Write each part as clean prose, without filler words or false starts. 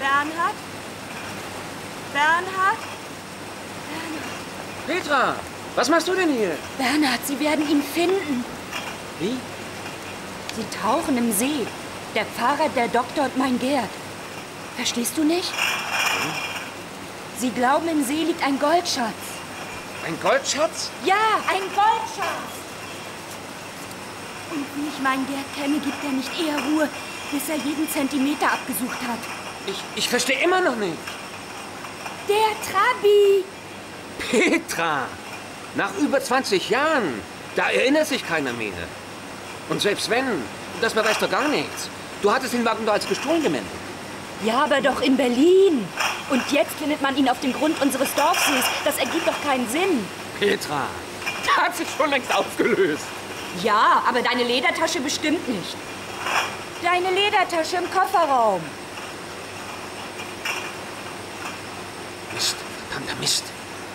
Bernhard? Bernhard? Petra, was machst du denn hier? Bernhard, Sie werden ihn finden. Wie? Sie tauchen im See. Der Pfarrer, der Doktor und mein Gerd. Verstehst du nicht? Sie glauben, im See liegt ein Goldschatz. Ein Goldschatz? Ja, ein Goldschatz. Und wie ich meinen Gerd kenne, gibt er nicht eher Ruhe, bis er jeden Zentimeter abgesucht hat. Ich verstehe immer noch nicht. Der Trabi. Petra, nach über 20 Jahren, da erinnert sich keiner mehr. Und selbst wenn, das beweist doch gar nichts. Du hattest den Wagen doch als gestohlen gemeldet. Ja, aber doch in Berlin. Und jetzt findet man ihn auf dem Grund unseres Dorfsees. Das ergibt doch keinen Sinn. Petra, der hat sich schon längst aufgelöst. Ja, aber deine Ledertasche bestimmt nicht. Deine Ledertasche im Kofferraum. Mist, verdammter Mist.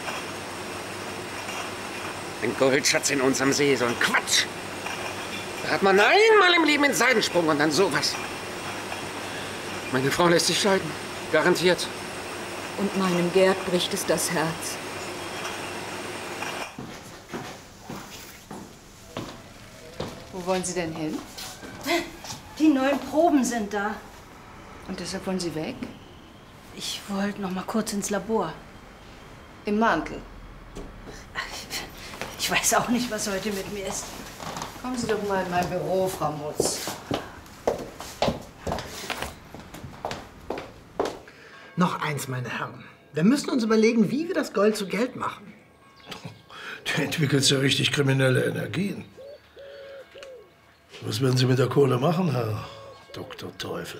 Ein Goldschatz in unserem See, so ein Quatsch. Da hat man einmal im Leben einen Seitensprung und dann sowas. Meine Frau lässt sich scheiden. Garantiert. Und meinem Gerd bricht es das Herz. Wo wollen Sie denn hin? Die neuen Proben sind da. Und deshalb wollen Sie weg? Ich wollte noch mal kurz ins Labor. Im Mantel. Ich weiß auch nicht, was heute mit mir ist. Kommen Sie doch mal in mein Büro, Frau Mutz. Noch eins, meine Herren. Wir müssen uns überlegen, wie wir das Gold zu Geld machen. Du entwickelst ja richtig kriminelle Energien. Was werden Sie mit der Kohle machen, Herr Dr. Teufel?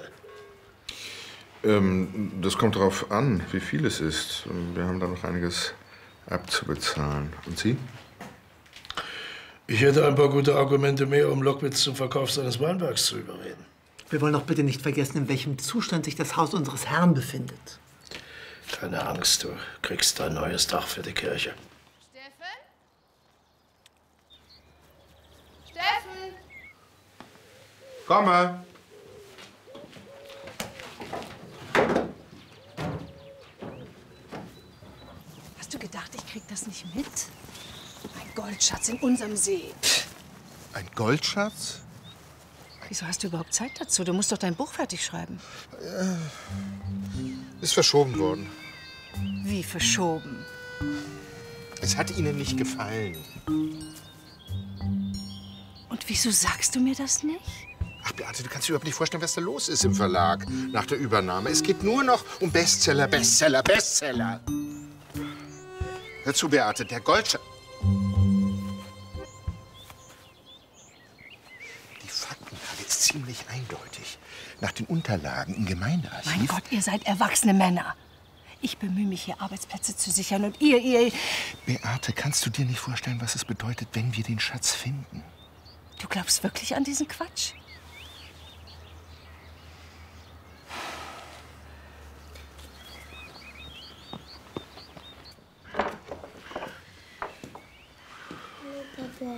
Das kommt darauf an, wie viel es ist. Wir haben da noch einiges abzubezahlen. Und Sie? Ich hätte ein paar gute Argumente mehr, um Lockwitz zum Verkauf seines Weinbergs zu überreden. Wir wollen doch bitte nicht vergessen, in welchem Zustand sich das Haus unseres Herrn befindet. Keine Angst, du kriegst ein neues Dach für die Kirche. Steffen? Steffen? Komme! Hast du gedacht, ich krieg das nicht mit? Ein Goldschatz in unserem See. Ein Goldschatz? Wieso hast du überhaupt Zeit dazu? Du musst doch dein Buch fertig schreiben. Ist verschoben worden. Wie verschoben? Es hat Ihnen nicht gefallen. Und wieso sagst du mir das nicht? Ach, Beate, du kannst dir überhaupt nicht vorstellen, was da los ist im Verlag nach der Übernahme. Es geht nur noch um Bestseller, Bestseller, Bestseller. Hör zu, Beate, der Goldschatz... Die Faktenlage ist ziemlich eindeutig. Nach den Unterlagen im Gemeindearchiv... Mein Gott, ihr seid erwachsene Männer. Ich bemühe mich, hier Arbeitsplätze zu sichern und ihr... Beate, kannst du dir nicht vorstellen, was es bedeutet, wenn wir den Schatz finden? Du glaubst wirklich an diesen Quatsch? Papa.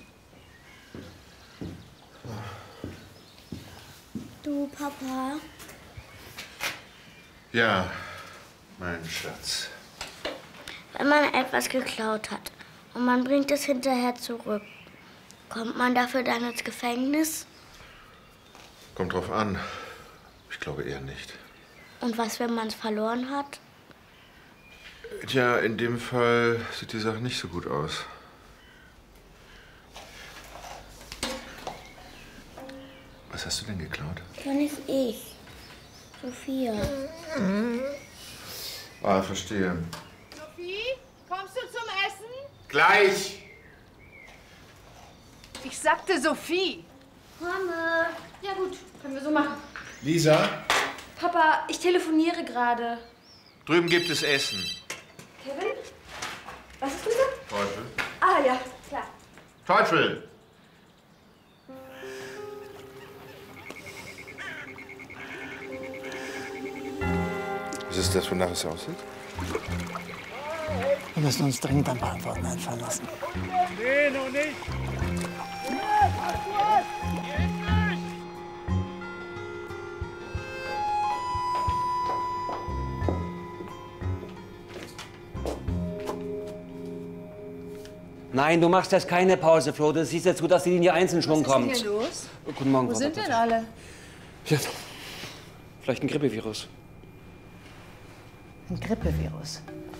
Du, Papa. Ja, mein Schatz. Wenn man etwas geklaut hat und man bringt es hinterher zurück, kommt man dafür dann ins Gefängnis? Kommt drauf an. Ich glaube eher nicht. Und was, wenn man es verloren hat? Tja, in dem Fall sieht die Sache nicht so gut aus. Was hast du denn geklaut? Gar nicht ich. Sophia. Ah, verstehe. Sophie, kommst du zum Essen? Gleich! Ich sagte Sophie. Komme. Ja gut, können wir so machen. Lisa, Papa, ich telefoniere gerade. drüben gibt es Essen. Kevin? Was hast du gesagt? Teufel. Ah ja, klar. Teufel! Was ist das, wonach es aussieht? Wir müssen uns dringend ein paar Antworten einfallen lassen. Nee, noch nicht. Nein, du machst jetzt keine Pause, Flo. Du siehst jetzt zu, dass die Linie 1 in Schwung kommt. Was ist denn hier los? Guten Morgen, Wo Frau sind Doktor. denn alle? Ja, vielleicht ein Grippevirus. Ein Grippevirus.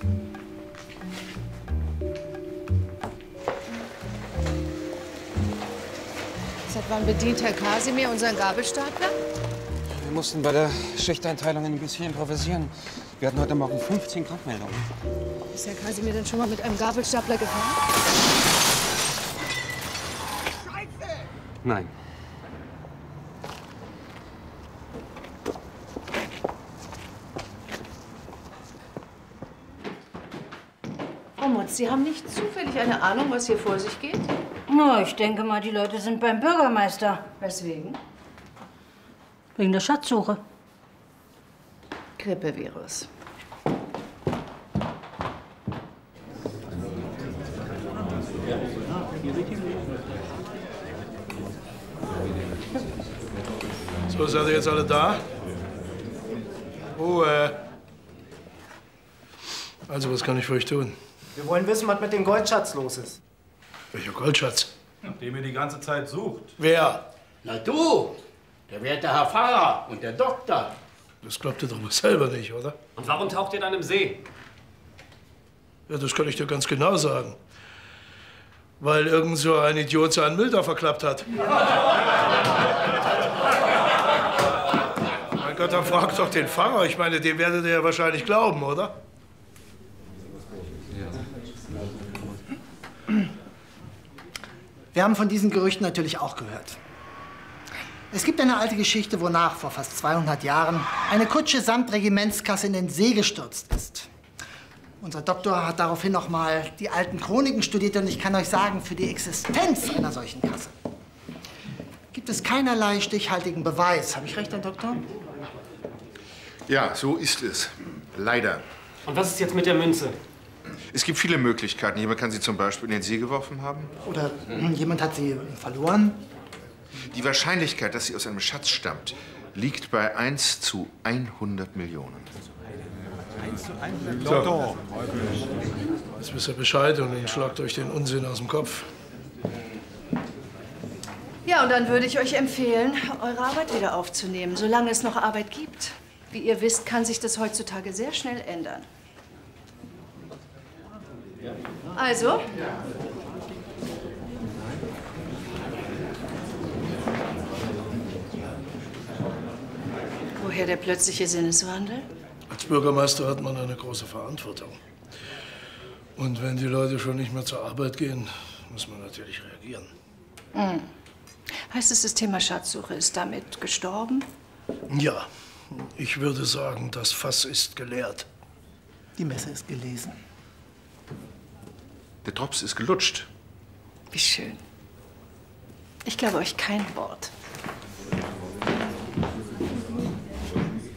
Seit wann bedient Herr Kasimir unseren Gabelstapler? Wir mussten bei der Schichteinteilung ein bisschen improvisieren. Wir hatten heute Morgen 15 Krankmeldungen. Ist Herr Kasimir denn schon mal mit einem Gabelstapler gefahren? Nein. Frau Mutz, Sie haben nicht zufällig eine Ahnung, was hier vor sich geht? Na, ich denke mal, die Leute sind beim Bürgermeister. Weswegen? Wegen der Schatzsuche. Grippevirus. So, seid ihr jetzt alle da? Ruhe. Also, was kann ich für euch tun? Wir wollen wissen, was mit dem Goldschatz los ist. Welcher Goldschatz? Den ihr die ganze Zeit sucht. Wer? Na du, der werte Herr Pfarrer und der Doktor. Das glaubt ihr doch wohl selber nicht, oder? Und warum taucht ihr dann im See? Ja, das kann ich dir ganz genau sagen. Weil irgend so ein Idiot seinen Müll da verklappt hat. Mein Gott, dann fragt doch den Pfarrer. Ich meine, dem werdet ihr ja wahrscheinlich glauben, oder? Wir haben von diesen Gerüchten natürlich auch gehört. Es gibt eine alte Geschichte, wonach vor fast 200 Jahren eine Kutsche samt Regimentskasse in den See gestürzt ist. Unser Doktor hat daraufhin noch mal die alten Chroniken studiert und ich kann euch sagen, für die Existenz einer solchen Kasse gibt es keinerlei stichhaltigen Beweis. Habe ich recht, Herr Doktor? Ja, so ist es. Leider. Und was ist jetzt mit der Münze? Es gibt viele Möglichkeiten. Jemand kann sie zum Beispiel in den See geworfen haben. Oder jemand hat sie verloren. Die Wahrscheinlichkeit, dass sie aus einem Schatz stammt, liegt bei 1 zu 100 Millionen. 1 zu 100 Millionen? So. Jetzt wisst ihr Bescheid und dann schlagt euch den Unsinn aus dem Kopf. Ja, und dann würde ich euch empfehlen, eure Arbeit wieder aufzunehmen, solange es noch Arbeit gibt. Wie ihr wisst, kann sich das heutzutage sehr schnell ändern. Also? Woher der plötzliche Sinneswandel? Als Bürgermeister hat man eine große Verantwortung. Und wenn die Leute schon nicht mehr zur Arbeit gehen, muss man natürlich reagieren. Hm. Heißt es, das Thema Schatzsuche ist damit gestorben? Ja, ich würde sagen, das Fass ist geleert. Die Messe ist gelesen. Der Drops ist gelutscht. Wie schön. Ich glaube euch kein Wort.